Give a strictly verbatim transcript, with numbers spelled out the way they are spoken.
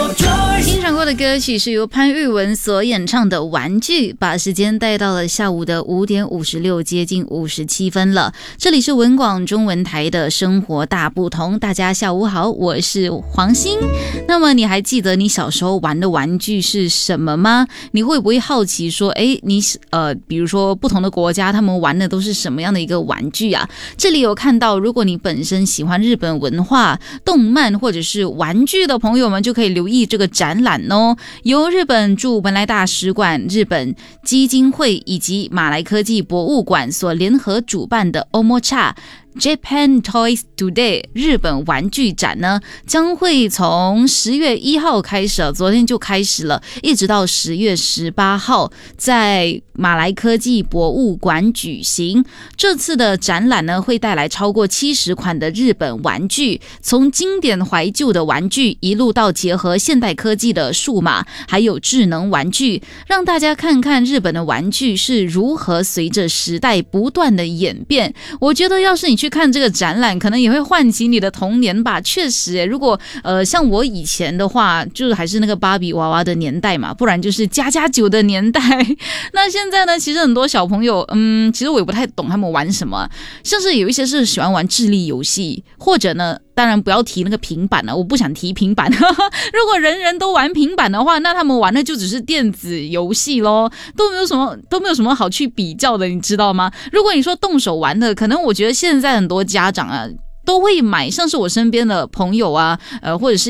欣赏过的歌曲是由潘玉文所演唱的《玩具》，把时间带到了下午的五点五十六，接近五十七分了。这里是文广中文台的生活大不同，大家下午好，我是黄欣。那么你还记得你小时候玩的玩具是什么吗？你会不会好奇说，诶，你呃，比如说不同的国家他们玩的都是什么样的一个玩具啊？这里有看到，如果你本身喜欢日本文化、动漫或者是玩具的朋友们，就可以留意这个展览哦。由日本驻文莱大使馆、日本基金会以及马来科技博物馆所联合主办的 Omocha Japan Toys Today 日本玩具展呢，将会从十月一号开始，昨天就开始了，一直到十月十八号，在马来科技博物馆举行。这次的展览呢，会带来超过七十款的日本玩具，从经典怀旧的玩具，一路到结合现代科技的数码，还有智能玩具，让大家看看日本的玩具是如何随着时代不断的演变。我觉得要是你去看这个展览，可能也会唤起你的童年吧。确实耶，如果呃像我以前的话，就是还是那个芭比娃娃的年代嘛，不然就是家家酒的年代。那现在呢，其实很多小朋友，嗯，其实我也不太懂他们玩什么，像是有一些是喜欢玩智力游戏，或者呢，当然不要提那个平板了，我不想提平板。如果人人都玩平板的话，那他们玩的就只是电子游戏咯，都没有什么都没有什么好去比较的，你知道吗？如果你说动手玩的，可能我觉得现在很多家长啊都会买，像是我身边的朋友啊，呃，或者是